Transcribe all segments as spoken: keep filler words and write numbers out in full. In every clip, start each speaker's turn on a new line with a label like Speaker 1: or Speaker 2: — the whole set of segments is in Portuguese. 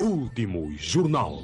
Speaker 1: Último Jornal.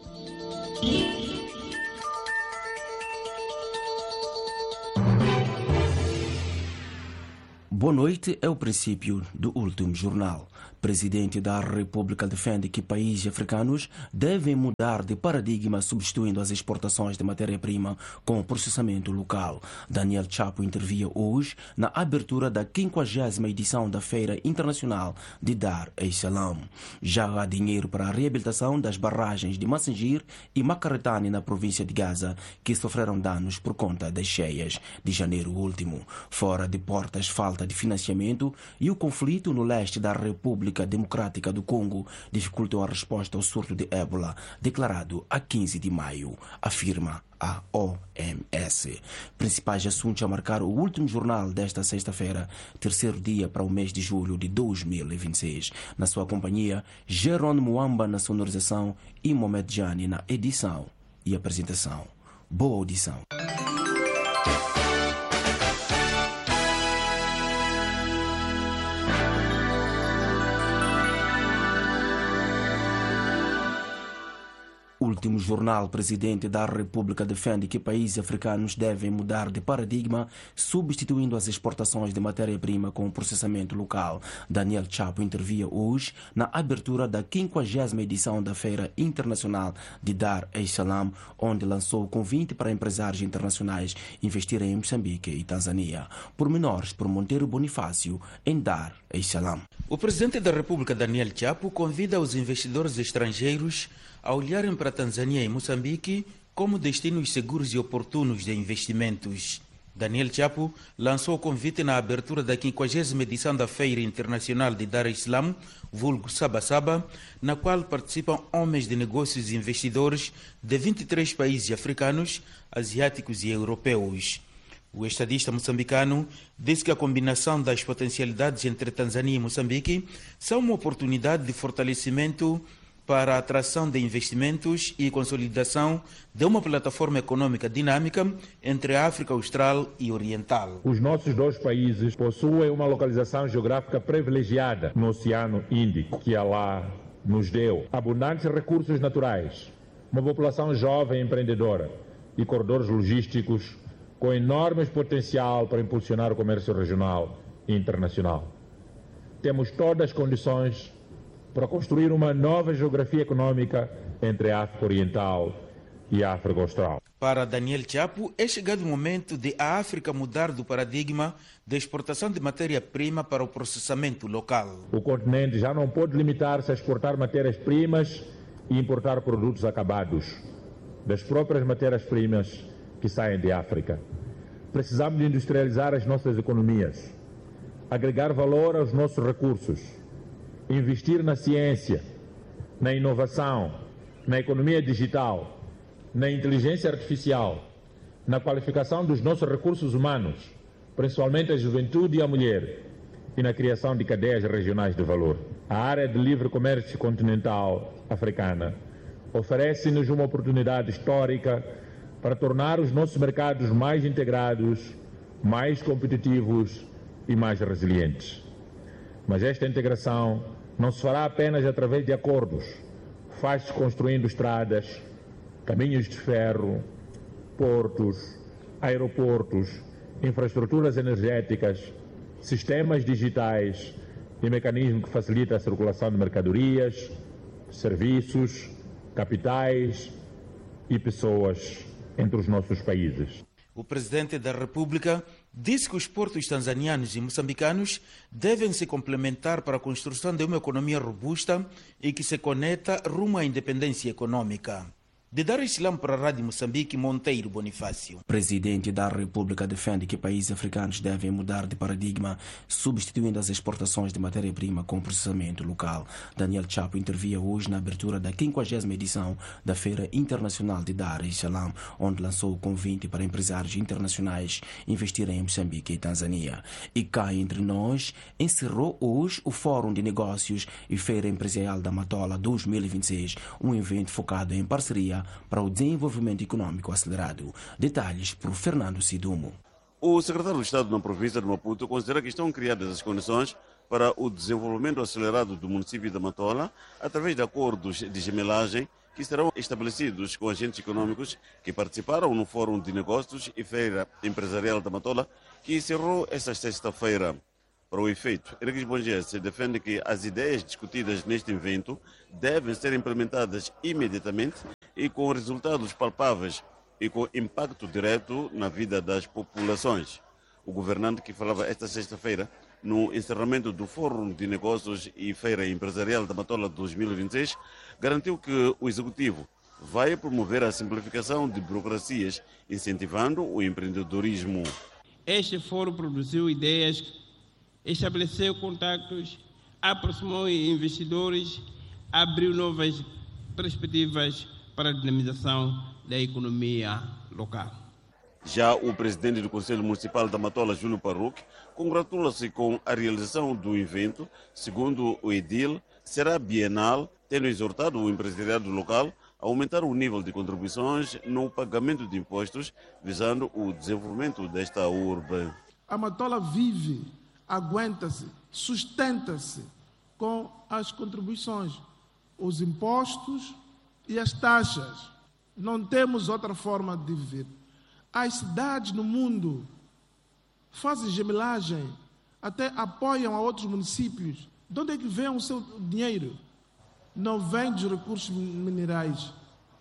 Speaker 2: Boa noite, é o princípio do último jornal. Presidente da República defende que países africanos devem mudar de paradigma, substituindo as exportações de matéria-prima com processamento local. Daniel Chapo intervia hoje na abertura da quinquagésima edição da Feira Internacional de Dar es Salaam. Já há dinheiro para a reabilitação das barragens de Massangir e Macaretane na província de Gaza, que sofreram danos por conta das cheias de janeiro último. Fora de portas, falta de financiamento e o conflito no leste da República Democrática do Congo dificultou a resposta ao surto de ébola declarado a quinze de maio, afirma a O M S. Principais assuntos a marcar o último jornal desta sexta-feira, terceiro dia para o mês de julho de dois mil e vinte e seis. Na sua companhia, Jerônimo Muamba na sonorização e Mohamed Jani na edição e apresentação. Boa audição. Último jornal. Presidente da República defende que países africanos devem mudar de paradigma, substituindo as exportações de matéria-prima com o processamento local. Daniel Chapo intervia hoje na abertura da quinquagésima edição da Feira Internacional de Dar es Salaam, onde lançou o convite para empresários internacionais investirem em Moçambique e Tanzânia. Pormenores por Monteiro Bonifácio em Dar es Salaam.
Speaker 3: O presidente da República, Daniel Chapo, convida os investidores estrangeiros a olharem para a Tanzânia e Moçambique como destinos seguros e oportunos de investimentos. Daniel Chapo lançou o convite na abertura da quinquagésima edição da Feira Internacional de Dar es Salaam, vulgo Saba Saba, na qual participam homens de negócios e investidores de vinte e três países africanos, asiáticos e europeus. O estadista moçambicano disse que a combinação das potencialidades entre Tanzânia e Moçambique são uma oportunidade de fortalecimento para a atração de investimentos e consolidação de uma plataforma econômica dinâmica entre a África Austral e Oriental.
Speaker 4: Os nossos dois países possuem uma localização geográfica privilegiada no Oceano Índico, que Allah nos deu abundantes recursos naturais, uma população jovem e empreendedora e corredores logísticos com enorme potencial para impulsionar o comércio regional e internacional. Temos todas as condições para construir uma nova geografia econômica entre a África Oriental e a África Austral.
Speaker 3: Para Daniel Chapo, é chegado o momento de a África mudar do paradigma da exportação de matéria-prima para o processamento local.
Speaker 4: O continente já não pode limitar-se a exportar matérias-primas e importar produtos acabados das próprias matérias-primas que saem de África. Precisamos de industrializar as nossas economias, agregar valor aos nossos recursos, investir na ciência, na inovação, na economia digital, na inteligência artificial, na qualificação dos nossos recursos humanos, principalmente a juventude e a mulher, e na criação de cadeias regionais de valor. A área de livre comércio continental africana oferece-nos uma oportunidade histórica para tornar os nossos mercados mais integrados, mais competitivos e mais resilientes. Mas esta integração não se fará apenas através de acordos, faz-se construindo estradas, caminhos de ferro, portos, aeroportos, infraestruturas energéticas, sistemas digitais e mecanismos que facilitam a circulação de mercadorias, serviços, capitais e pessoas entre os nossos países.
Speaker 3: O presidente da República disse que os portos tanzanianos e moçambicanos devem se complementar para a construção de uma economia robusta e que se conecta rumo à independência econômica. De Dar es Salaam para a Rádio Moçambique, Monteiro Bonifácio.
Speaker 2: Presidente da República defende que países africanos devem mudar de paradigma, substituindo as exportações de matéria-prima com processamento local. Daniel Chapo intervia hoje na abertura da quinquagésima edição da Feira Internacional de Dar es Salaam, onde lançou o convite para empresários internacionais investirem em Moçambique e Tanzânia. E cá entre nós, encerrou hoje o Fórum de Negócios e Feira Empresarial da Matola dois mil e vinte e seis, um evento focado em parceria para o desenvolvimento econômico acelerado. Detalhes por Fernando Sidumo.
Speaker 5: O secretário de Estado na província de Maputo considera que estão criadas as condições
Speaker 1: para o desenvolvimento acelerado do município da Matola, através de acordos de gemelagem que serão estabelecidos com agentes econômicos que participaram no Fórum de Negócios e Feira Empresarial da Matola, que encerrou esta sexta-feira. Para o efeito, Henrique Bonjese defende que as ideias discutidas neste evento devem ser implementadas imediatamente e com resultados palpáveis e com impacto direto na vida das populações. O governante, que falava esta sexta-feira no encerramento do Fórum de Negócios e Feira Empresarial da Matola dois mil e vinte e seis, garantiu que o Executivo vai promover a simplificação de burocracias, incentivando o empreendedorismo.
Speaker 5: Este fórum produziu ideias, estabeleceu contactos, aproximou investidores, abriu novas perspectivas para a dinamização da economia local.
Speaker 1: Já o presidente do Conselho Municipal da Matola, Júlio Parruque, congratula-se com a realização do evento. Segundo o edil, será bienal, tendo exortado o empresariado local a aumentar o nível de contribuições no pagamento de impostos, visando o desenvolvimento desta urbe.
Speaker 6: A Matola vive, aguenta-se, sustenta-se com as contribuições, os impostos e as taxas. Não temos outra forma de viver. As cidades no mundo fazem gemelagem, até apoiam a outros municípios. De onde é que vem o seu dinheiro? Não vem dos recursos minerais,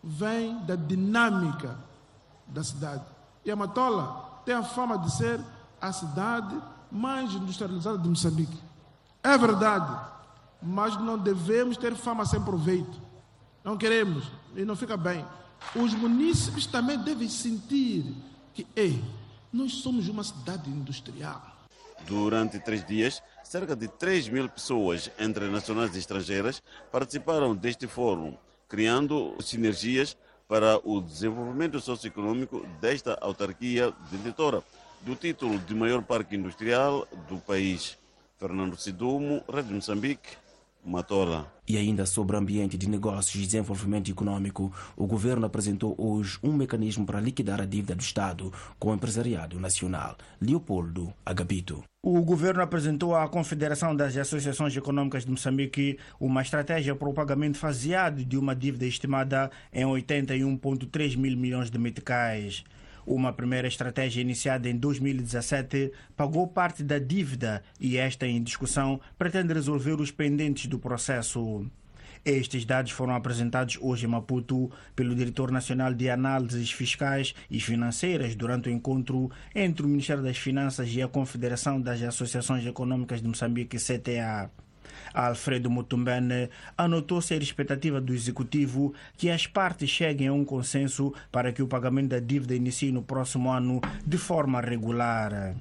Speaker 6: vem da dinâmica da cidade. E a Matola tem a fama de ser a cidade mais industrializada de Moçambique. É verdade, mas não devemos ter fama sem proveito. Não queremos, e não fica bem. Os munícipes também devem sentir que, ei, nós somos uma cidade industrial.
Speaker 1: Durante três dias, cerca de três mil pessoas, entre nacionais e estrangeiras, participaram deste fórum, criando sinergias para o desenvolvimento socioeconômico desta autarquia detentora do título de maior parque industrial do país. Fernando Sidumo, Rádio Moçambique, Matola.
Speaker 2: E ainda sobre o ambiente de negócios e desenvolvimento econômico, o governo apresentou hoje um mecanismo para liquidar a dívida do Estado com o empresariado nacional. Leopoldo Agapito.
Speaker 7: O governo apresentou à Confederação das Associações Econômicas de Moçambique uma estratégia para o pagamento faseado de uma dívida estimada em oitenta e um vírgula três mil milhões de meticais. Uma primeira estratégia iniciada em dois mil e dezassete pagou parte da dívida e esta, em discussão, pretende resolver os pendentes do processo. Estes dados foram apresentados hoje em Maputo pelo Diretor Nacional de Análises Fiscais e Financeiras durante o encontro entre o Ministério das Finanças e a Confederação das Associações Econômicas de Moçambique, C T A. Alfredo Mutumbene anotou ser expectativa do Executivo que as partes cheguem a um consenso para que o pagamento da dívida inicie no próximo ano de forma regular.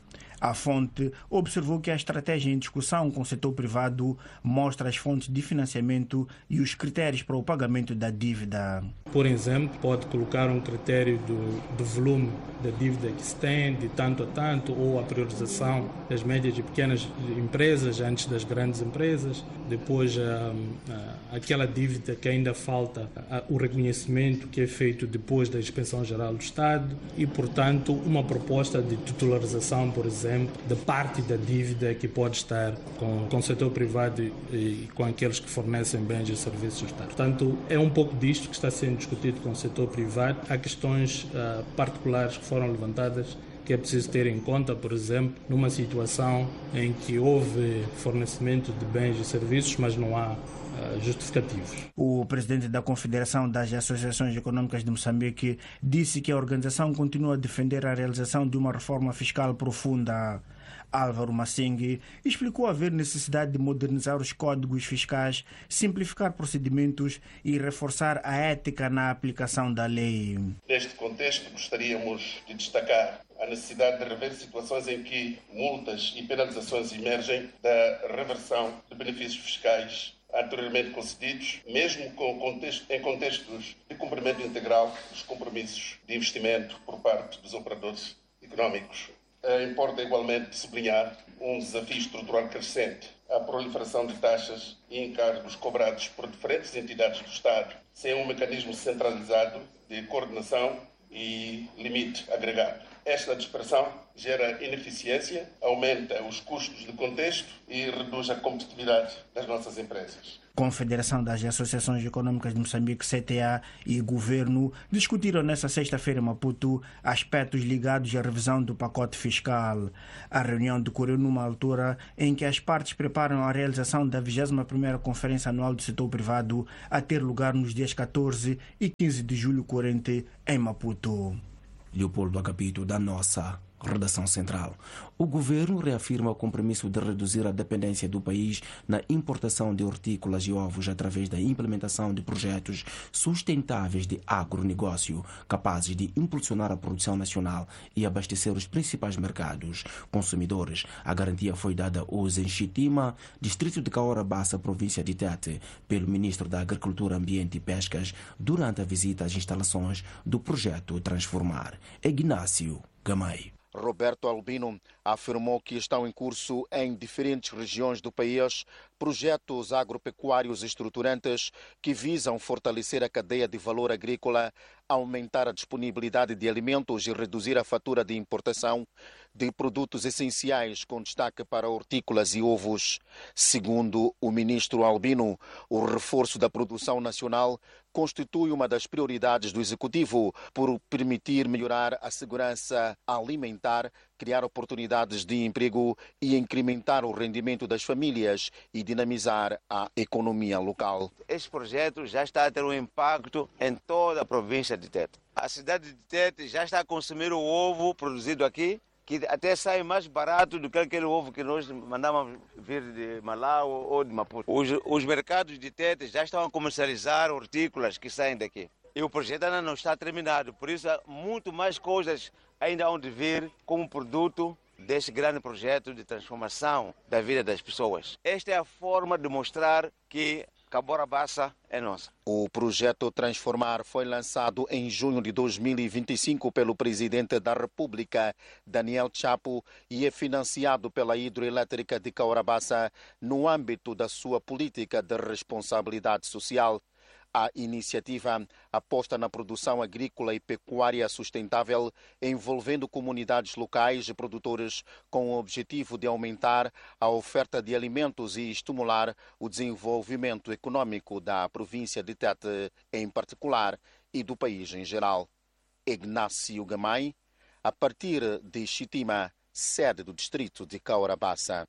Speaker 7: A fonte observou que a estratégia em discussão com o setor privado mostra as fontes de financiamento e os critérios para o pagamento da dívida.
Speaker 8: Por exemplo, pode colocar um critério do, do volume da dívida que se tem, de tanto a tanto, ou a priorização das médias e pequenas empresas antes das grandes empresas. Depois, a, a, aquela dívida que ainda falta, a, o reconhecimento que é feito depois da Inspeção Geral do Estado e, portanto, uma proposta de titularização, por exemplo, de parte da dívida que pode estar com, com o setor privado e, e com aqueles que fornecem bens e serviços do Estado. Portanto, é um pouco disto que está sendo discutido com o setor privado. Há questões uh, particulares que foram levantadas que é preciso ter em conta, por exemplo, numa situação em que houve fornecimento de bens e serviços, mas não há justificativos.
Speaker 7: O presidente da Confederação das Associações Econômicas de Moçambique disse que a organização continua a defender a realização de uma reforma fiscal profunda. Álvaro Massingue explicou haver necessidade de modernizar os códigos fiscais, simplificar procedimentos e reforçar a ética na aplicação da lei.
Speaker 9: Neste contexto, gostaríamos de destacar a necessidade de rever situações em que multas e penalizações emergem da reversão de benefícios fiscais anteriormente concedidos, mesmo com contexto, em contextos de cumprimento integral dos compromissos de investimento por parte dos operadores económicos. Importa igualmente sublinhar um desafio estrutural crescente, a proliferação de taxas e encargos cobrados por diferentes entidades do Estado, sem um mecanismo centralizado de coordenação e limite agregado. Esta dispersão gera ineficiência, aumenta os custos de contexto e reduz a competitividade das nossas empresas.
Speaker 7: Confederação das Associações Econômicas de Moçambique, C T A, e Governo discutiram nesta sexta-feira em Maputo aspectos ligados à revisão do pacote fiscal. A reunião decorreu numa altura em que as partes preparam a realização da vigésima primeira Conferência Anual do Setor Privado, a ter lugar nos dias catorze e quinze de julho corrente em Maputo.
Speaker 2: Leopoldo Agapito, da nossa redação central. O governo reafirma o compromisso de reduzir a dependência do país na importação de hortícolas e ovos através da implementação de projetos sustentáveis de agronegócio capazes de impulsionar a produção nacional e abastecer os principais mercados consumidores. A garantia foi dada hoje em Chitima, distrito de Caorabassa, província de Tete, pelo ministro da Agricultura, Ambiente e Pescas durante a visita às instalações do projeto Transformar. Ignácio Gamay.
Speaker 10: Roberto Albino afirmou que estão em curso em diferentes regiões do país projetos agropecuários estruturantes que visam fortalecer a cadeia de valor agrícola, aumentar a disponibilidade de alimentos e reduzir a fatura de importação de produtos essenciais, com destaque para hortícolas e ovos. Segundo o ministro Albino, o reforço da produção nacional constitui uma das prioridades do Executivo por permitir melhorar a segurança alimentar, criar oportunidades de emprego e incrementar o rendimento das famílias e dinamizar a economia local.
Speaker 11: Este projeto já está a ter um impacto em toda a província de Tete. A cidade de Tete já está a consumir o ovo produzido aqui, que até sai mais barato do que aquele ovo que nós mandamos vir de Malau ou de Maputo. Os, os mercados de Tete já estão a comercializar hortícolas que saem daqui. E o projeto ainda não está terminado, por isso há muito mais coisas ainda hão de vir como produto deste grande projeto de transformação da vida das pessoas. Esta é a forma de mostrar que Caorabassa é nossa.
Speaker 10: O projeto Transformar foi lançado em junho de dois mil e vinte e cinco pelo presidente da República, Daniel Chapo, e é financiado pela Hidroelétrica de Caorabassa no âmbito da sua política de responsabilidade social. A iniciativa aposta na produção agrícola e pecuária sustentável, envolvendo comunidades locais e produtores, com o objetivo de aumentar a oferta de alimentos e estimular o desenvolvimento econômico da província de Tete em particular e do país em geral. Ignácio Gamay, a partir de Chitima, sede do distrito de Caorabassa.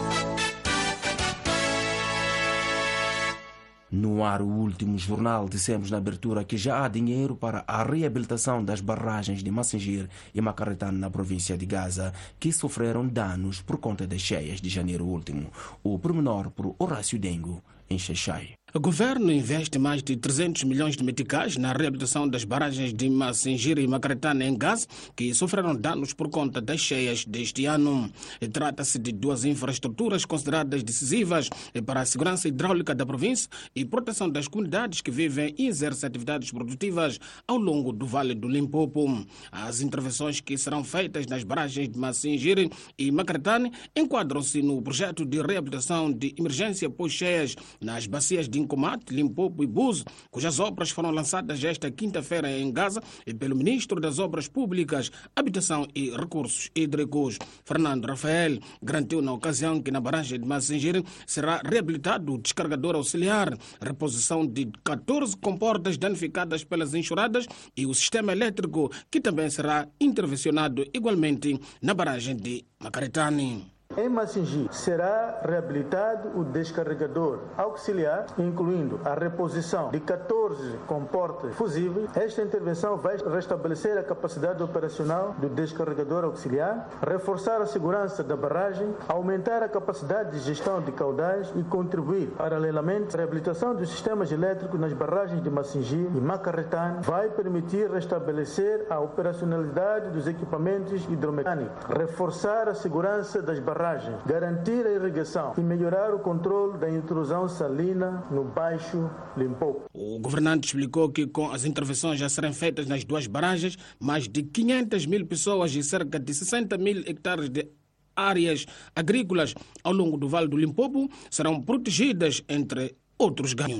Speaker 2: No ar, o último jornal, dissemos na abertura que já há dinheiro para a reabilitação das barragens de Massingir e Macaretã na província de Gaza, que sofreram danos por conta das cheias de janeiro último. O pormenor por Horácio Dengo, em Xaixai.
Speaker 12: O governo investe mais de trezentos milhões de meticais na reabilitação das barragens de Massingir e Macaretã em Gaza, que sofreram danos por conta das cheias deste ano. Trata-se de duas infraestruturas consideradas decisivas para a segurança hidráulica da província e proteção das comunidades que vivem e exercem atividades produtivas ao longo do Vale do Limpopo. As intervenções que serão feitas nas barragens de Massingir e Macaretã enquadram-se no projeto de reabilitação de emergência pós-cheias nas bacias de Incomate, Limpopo e Buzo, cujas obras foram lançadas esta quinta-feira em Gaza e pelo Ministro das Obras Públicas, Habitação e Recursos Hídricos. Fernando Rafael garantiu na ocasião que na barragem de Massingir será reabilitado o descargador auxiliar, reposição de catorze comportas danificadas pelas enxurradas e o sistema elétrico, que também será intervencionado igualmente na barragem de Macaretã.
Speaker 13: Em Massingir será reabilitado o descarregador auxiliar, incluindo a reposição de catorze comportas fusíveis. Esta intervenção vai restabelecer a capacidade operacional do descarregador auxiliar, reforçar a segurança da barragem, aumentar a capacidade de gestão de caudais e contribuir, paralelamente, à reabilitação dos sistemas elétricos nas barragens de Massingir e Macaretã. Vai permitir restabelecer a operacionalidade dos equipamentos hidromecânicos, reforçar a segurança das barragens, garantir a irrigação e melhorar o controle da intrusão salina no Baixo Limpopo.
Speaker 12: O governante explicou que com as intervenções já serem feitas nas duas barragens, mais de quinhentas mil pessoas e cerca de sessenta mil hectares de áreas agrícolas ao longo do Vale do Limpopo serão protegidas, entre outros ganhos.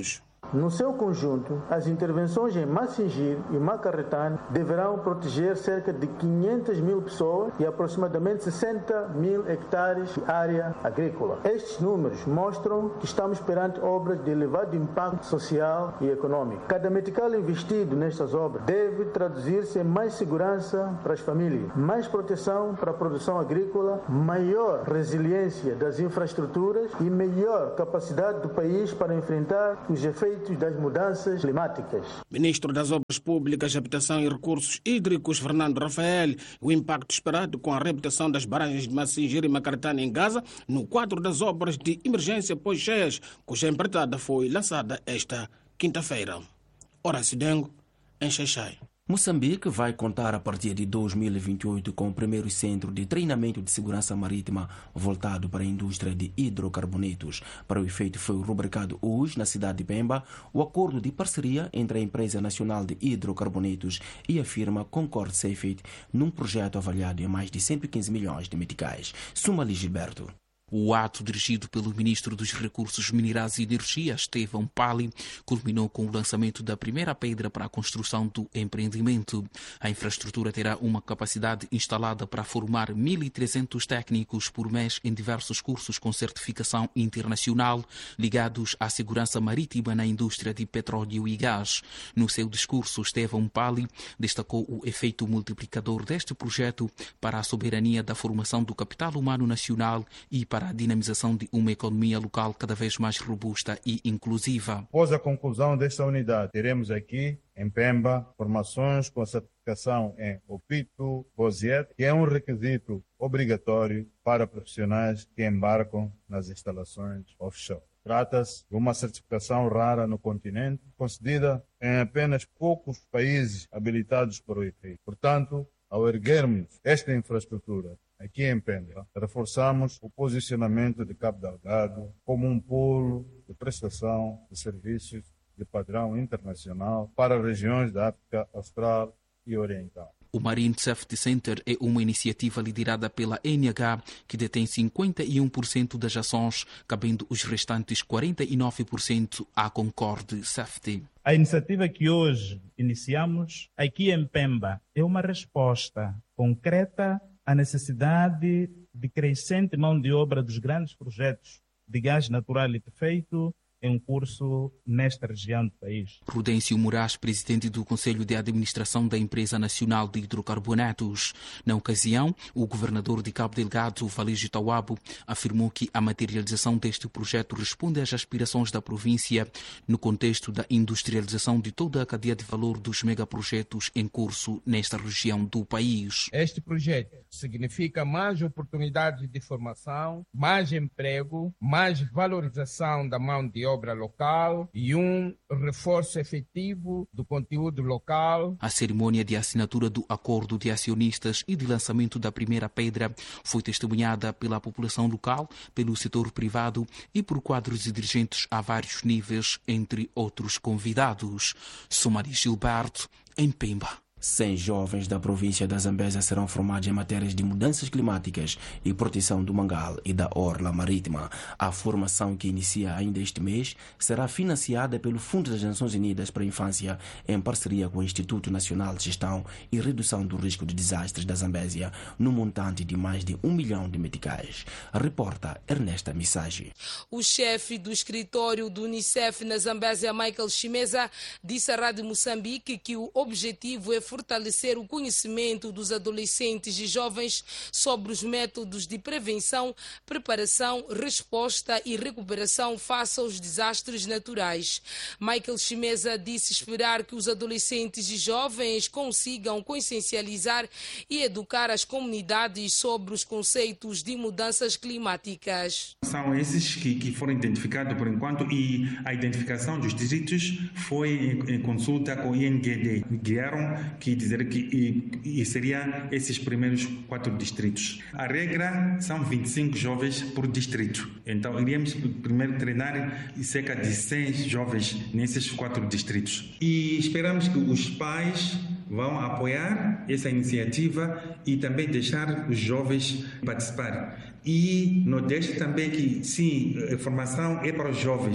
Speaker 13: No seu conjunto, as intervenções em Massingir e Macaretane deverão proteger cerca de quinhentas mil pessoas e aproximadamente sessenta mil hectares de área agrícola. Estes números mostram que estamos perante obras de elevado impacto social e econômico. Cada metical investido nestas obras deve traduzir-se em mais segurança para as famílias, mais proteção para a produção agrícola, maior resiliência das infraestruturas e melhor capacidade do país para enfrentar os efeitos das mudanças climáticas.
Speaker 12: Ministro das Obras Públicas, Habitação e Recursos Hídricos, Fernando Rafael, o impacto esperado com a reabilitação das barragens de Massingir e Macaretane em Gaza no quadro das obras de emergência pós-cheias, cuja empreitada foi lançada esta quinta-feira. Horácio Dengo, em Xaixai.
Speaker 2: Moçambique vai contar a partir de dois mil e vinte e oito com o primeiro centro de treinamento de segurança marítima voltado para a indústria de hidrocarbonetos. Para o efeito, foi rubricado hoje, na cidade de Pemba, o acordo de parceria entre a Empresa Nacional de Hidrocarbonetos e a firma Concord Safety, num projeto avaliado em mais de cento e quinze milhões de meticais. Sumali Gilberto.
Speaker 14: O ato, dirigido pelo Ministro dos Recursos Minerais e Energia, Estevão Pali, culminou com o lançamento da primeira pedra para a construção do empreendimento. A infraestrutura terá uma capacidade instalada para formar mil e trezentos técnicos por mês em diversos cursos com certificação internacional ligados à segurança marítima na indústria de petróleo e gás. No seu discurso, Estevão Pali destacou o efeito multiplicador deste projeto para a soberania da formação do capital humano nacional e para para a dinamização de uma economia local cada vez mais robusta e inclusiva.
Speaker 15: Após a conclusão desta unidade, teremos aqui em Pemba formações com certificação em O P I T U, BOSIET, que é um requisito obrigatório para profissionais que embarcam nas instalações offshore. Trata-se de uma certificação rara no continente, concedida em apenas poucos países habilitados para o efeito. Portanto, ao erguermos esta infraestrutura aqui em Pemba, reforçamos o posicionamento de Cabo Delgado como um polo de prestação de serviços de padrão internacional para regiões da África Austral e Oriental.
Speaker 14: O Marine Safety Center é uma iniciativa liderada pela N H, que detém cinquenta e um por cento das ações, cabendo os restantes quarenta e nove por cento à Concord Safety.
Speaker 16: A iniciativa que hoje iniciamos aqui em Pemba é uma resposta concreta à necessidade de crescente mão de obra dos grandes projetos de gás natural liquefeito em curso nesta região do país.
Speaker 14: Prudêncio Moraes, presidente do Conselho de Administração da Empresa Nacional de Hidrocarbonetos. Na ocasião, o governador de Cabo Delgado, Valígio Tawabo, afirmou que a materialização deste projeto responde às aspirações da província no contexto da industrialização de toda a cadeia de valor dos megaprojetos em curso nesta região do país.
Speaker 17: Este projeto significa mais oportunidades de formação, mais emprego, mais valorização da mão de obra local e um reforço efetivo do conteúdo local.
Speaker 14: A cerimônia de assinatura do acordo de acionistas e de lançamento da primeira pedra foi testemunhada pela população local, pelo setor privado e por quadros e dirigentes a vários níveis, entre outros convidados. Sumari Gilberto, em Pemba.
Speaker 2: cem jovens da província da Zambésia serão formados em matérias de mudanças climáticas e proteção do mangal e da orla marítima. A formação, que inicia ainda este mês, será financiada pelo Fundo das Nações Unidas para a Infância em parceria com o Instituto Nacional de Gestão e Redução do Risco de Desastres da Zambésia, no montante de mais de um milhão de meticais. Reporta Ernesta Missage.
Speaker 18: O chefe do escritório do Unicef na Zambésia, Michael Chimeza, disse à Rádio Moçambique que o objetivo é fortalecer o conhecimento dos adolescentes e jovens sobre os métodos de prevenção, preparação, resposta e recuperação face aos desastres naturais. Michael Chimeza disse esperar que os adolescentes e jovens consigam consciencializar e educar as comunidades sobre os conceitos de mudanças climáticas.
Speaker 19: São esses que, que foram identificados por enquanto, e a identificação dos distritos foi em, em consulta com o I N G D. Guiaram que dizer que e, e seria esses primeiros quatro distritos. A regra são vinte e cinco jovens por distrito. Então iríamos primeiro treinar cerca de cem jovens nesses quatro distritos. E esperamos que os pais vão apoiar essa iniciativa e também deixar os jovens participar. E Nordeste também, que sim, a formação é para os jovens,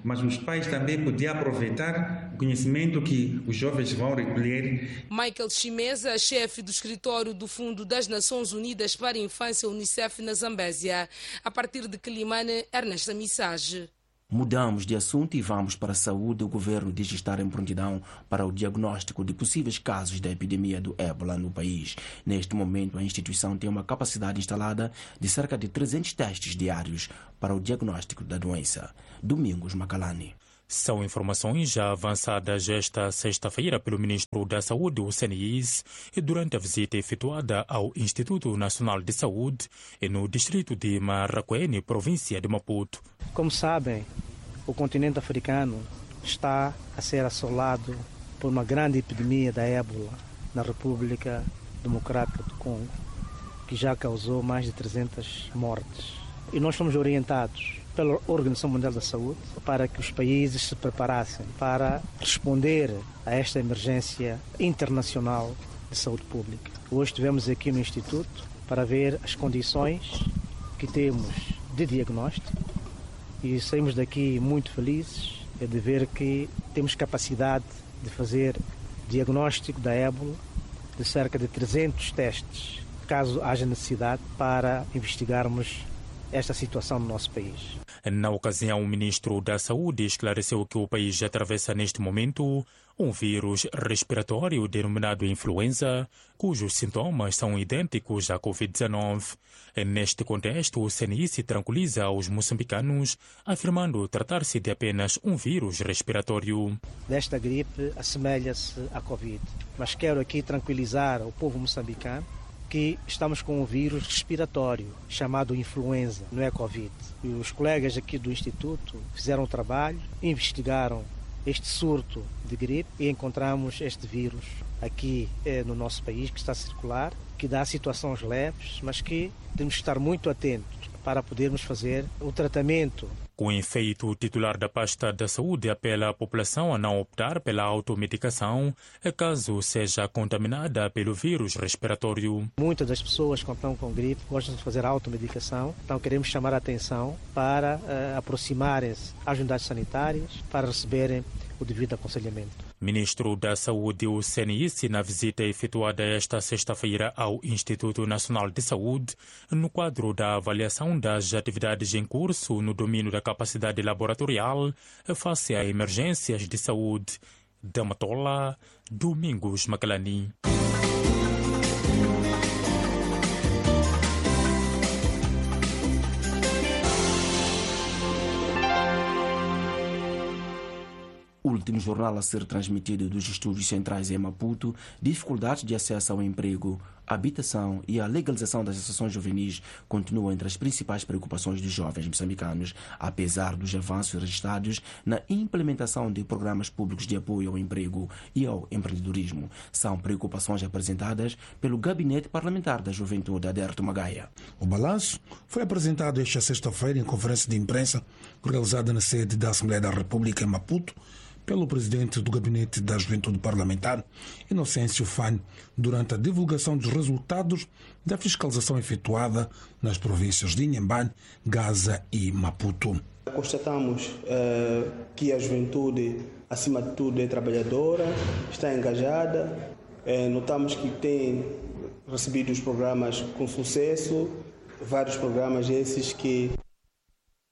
Speaker 19: mas os pais também podiam aproveitar o conhecimento que os jovens vão recolher.
Speaker 18: Michael Chimeza, chefe do escritório do Fundo das Nações Unidas para a Infância, Unicef, na Zambésia. A partir de Quilimane, Ernesta Missage.
Speaker 2: Mudamos de assunto e vamos para a saúde. O governo diz estar em prontidão para o diagnóstico de possíveis casos da epidemia do ébola no país. Neste momento, a instituição tem uma capacidade instalada de cerca de trezentos testes diários para o diagnóstico da doença. Domingos Macalani.
Speaker 20: São informações já avançadas esta sexta-feira pelo Ministro da Saúde, o Senis, durante a visita efetuada ao Instituto Nacional de Saúde no distrito de Marraquene, província de Maputo.
Speaker 21: Como sabem, o continente africano está a ser assolado por uma grande epidemia da ébola na República Democrática do Congo, que já causou mais de trezentas mortes. E nós fomos orientados pela Organização Mundial da Saúde para que os países se preparassem para responder a esta emergência internacional de saúde pública. Hoje estivemos aqui no Instituto para ver as condições que temos de diagnóstico e saímos daqui muito felizes de ver que temos capacidade de fazer diagnóstico da ébola de cerca de trezentos testes, caso haja necessidade, para investigarmos esta situação no nosso país.
Speaker 20: Na ocasião, o ministro da Saúde esclareceu que o país atravessa neste momento um vírus respiratório denominado influenza, cujos sintomas são idênticos à covid dezenove. Neste contexto, o C N I se tranquiliza aos moçambicanos, afirmando tratar-se de apenas um vírus respiratório.
Speaker 21: Desta gripe assemelha-se à Covid, mas quero aqui tranquilizar o povo moçambicano que estamos com um vírus respiratório chamado influenza, não é Covid. E os colegas aqui do Instituto fizeram o trabalho, investigaram este surto de gripe e encontramos este vírus aqui eh, no nosso país, que está a circular, que dá situações leves, mas que temos que estar muito atentos para podermos fazer o tratamento.
Speaker 20: Com efeito, o titular da pasta da saúde apela à população a não optar pela automedicação, caso seja contaminada pelo vírus respiratório.
Speaker 21: Muitas das pessoas que estão com gripe gostam de fazer automedicação, então queremos chamar a atenção para uh, aproximarem-se às unidades sanitárias para receberem o devido aconselhamento.
Speaker 20: Ministro da Saúde, o C N I, na visita efetuada esta sexta-feira ao Instituto Nacional de Saúde, no quadro da avaliação das atividades em curso no domínio da capacidade laboratorial face a emergências de saúde. Da Matola, Domingos Macalani.
Speaker 2: Último jornal a ser transmitido dos estúdios centrais em Maputo: dificuldades de acesso ao emprego, habitação e a legalização das associações juvenis continuam entre as principais preocupações dos jovens moçambicanos, apesar dos avanços registrados na implementação de programas públicos de apoio ao emprego e ao empreendedorismo. São preocupações apresentadas pelo Gabinete Parlamentar da Juventude, Aderto Magaia.
Speaker 22: O balanço foi apresentado esta sexta-feira em conferência de imprensa realizada na sede da Assembleia da República em Maputo pelo presidente do Gabinete da Juventude Parlamentar, Inocêncio Fane, durante a divulgação dos resultados da fiscalização efetuada nas províncias de Inhambane, Gaza e Maputo.
Speaker 23: Constatamos uh, que a juventude, acima de tudo, é trabalhadora, está engajada, uh, notamos que tem recebido os programas com sucesso, vários programas esses que